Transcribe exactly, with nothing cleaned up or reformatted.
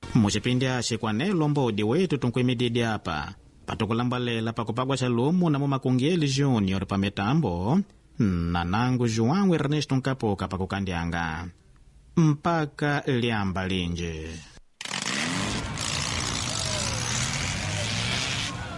muchipindi axe kwanelo mbodi wetu tunkwimididi apa patukulambalela pakupagwa xalumu na mumakungeli junior pa mitambo na nangu João Ernesto Nkapoka pakukandyanga mpaka liamba linje.